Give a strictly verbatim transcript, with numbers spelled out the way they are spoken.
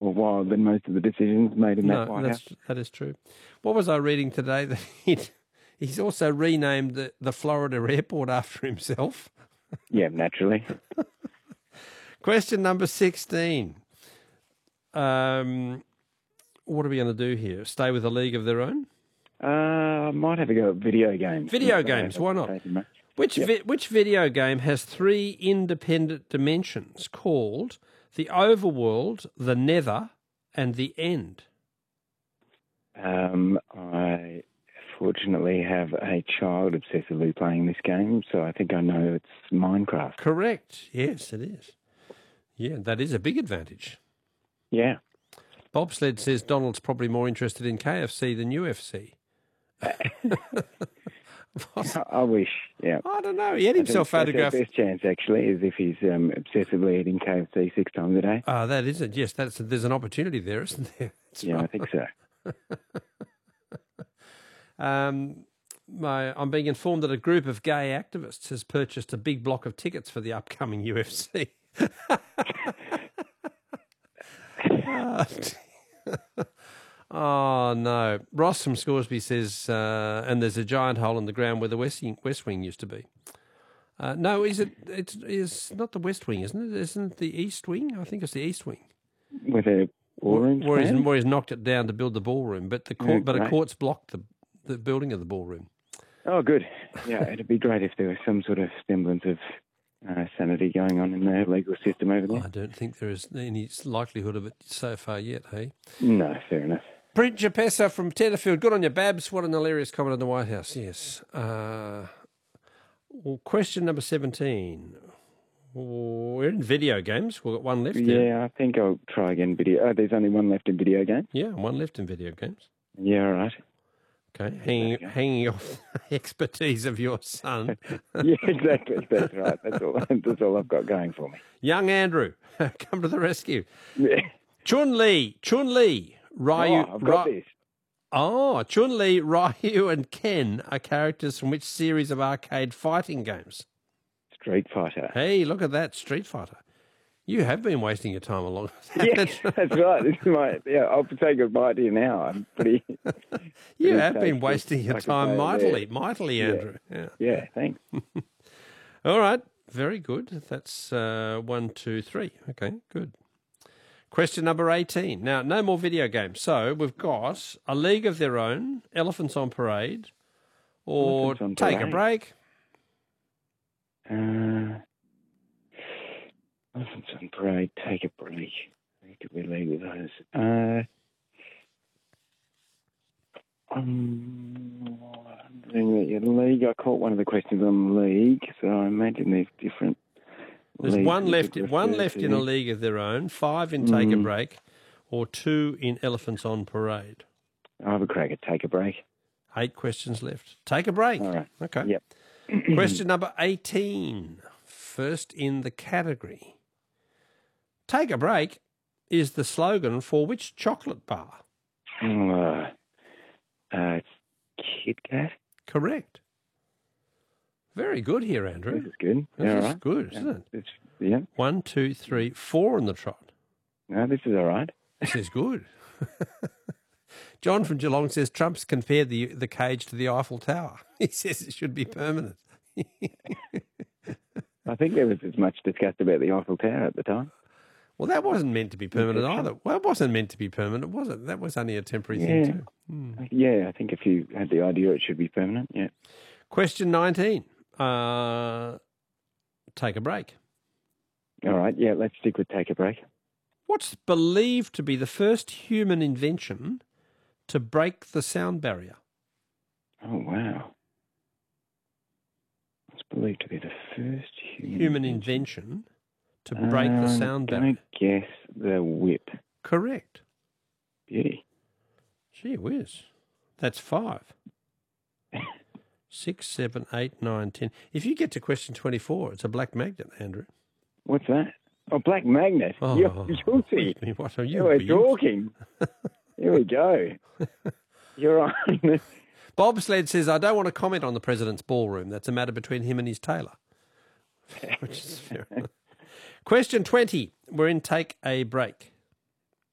more wild than most of the decisions made in No, that White that's, House. that is true. What was I reading today? That he'd, he's also renamed the, the Florida airport after himself. Yeah, naturally. Question number sixteen. Um, what are we going to do here? Stay with a league of their own? Uh, I might have a go at video games. Video games, why not? Which Yep. vi- which video game has three independent dimensions called the overworld, the nether, and the end? Um, I fortunately have a child obsessively playing this game, so I think I know it's Minecraft. Correct. Yes, it is. Yeah, that is a big advantage. Yeah. Bobsled says Donald's probably more interested in K F C than U F C. I wish, yeah. I don't know. He had himself I think photographed. The best chance, actually, is if he's um, obsessively eating K F C six times a day. Ah, that is it. Yes, that's there's an opportunity there, isn't there? That's yeah, right. I think so. um, my, I'm being informed that a group of gay activists has purchased a big block of tickets for the upcoming U F C. oh, oh, no. Ross from Scoresby says, uh, and there's a giant hole in the ground where the West Wing, West Wing used to be. Uh, no, is it? It's is not the West Wing, isn't it? Isn't it the East Wing? I think it's the East Wing. With a ballroom where he's, plan? where he's knocked it down to build the ballroom, but the court, Oh, but a great. court's blocked the the building of the ballroom. Oh, good. Yeah, it'd be great if there was some sort of semblance of uh, sanity going on in the legal system over there. I don't think there is any likelihood of it so far yet, hey? No, fair enough. Brent Japessa from Tenterfield. Good on you, Babs. What an hilarious comment in the White House. Yes. Uh, well, question number seventeen. We're in video games. We've got one left. Yeah, there. I think I'll try again. Video. Oh, there's only one left in video games? Yeah, one left in video games. Yeah, all right. Okay, hanging, hanging off the expertise of your son. Yeah, exactly. That's right. That's all. That's all I've got going for me. Young Andrew, come to the rescue. Yeah. Chun Li, Chun Li, Ryu. Oh, I've got Ry- this. Oh, Chun Li, Ryu, and Ken are characters from which series of arcade fighting games? Street Fighter. Hey, look at that, Street Fighter. You have been wasting your time along. Yeah, that's right. This is my. Yeah, I'll say goodbye to you now. I'm pretty. You pretty have been safe wasting if your I can time say it mightily, there. mightily, Yeah. Andrew. Yeah. Yeah, thanks. All right, very good. That's uh, one, two, three. Okay, good. Question number eighteen. Now, no more video games. So we've got A League of Their Own, Elephants on Parade, or Elephants on Take a Parade. Break. Uh, Elephants on Parade, Take a Break. Where could we leave with those? Uh, um, the league. I caught one of the questions on the league, so I imagine there's different. There's leagues one we left. could One refer left to in A there. League of Their Own, five in Take a Mm. Break, or two in Elephants on Parade. I'll have a crack at Take a Break. Eight questions left. Take a break. All right. Okay. Yep. Question number eighteen. First in the category. Take a break is the slogan for which chocolate bar? Uh, uh, it's Kit Kat. Correct. Very good here, Andrew. This is good. This Yeah, is all right. good, isn't Yeah, it? it's, yeah. One, two, three, four on the trot. No, this is all right. This is good. John from Geelong says Trump's compared the the cage to the Eiffel Tower. He says it should be permanent. I think there was as much discussed about the Eiffel Tower at the time. Well, that wasn't meant to be permanent Okay. either. Well, it wasn't meant to be permanent, was it? That was only a temporary Yeah. thing too. Hmm. Yeah, I think if you had the idea it should be permanent, yeah. Question nineteen. Uh, take a break. All right, yeah, let's stick with Take a Break. What's believed to be the first human invention to break the sound barrier? Oh, wow. It's believed to be the first human, Human invention to break the Um, sound gonna barrier. guess the whip. Correct. Beauty. Gee whiz. That's five. Six, seven, eight, nine, ten. If you get to question twenty-four, it's a black magnet, Andrew. What's that? Oh, Black Magnet. Oh, You're guilty. what are you? Yeah, we're being? talking. Here we go. You're on. Bobsled says, I don't want to comment on the president's ballroom. That's a matter between him and his tailor. Which is fair enough. Question twenty. We're in Take a Break.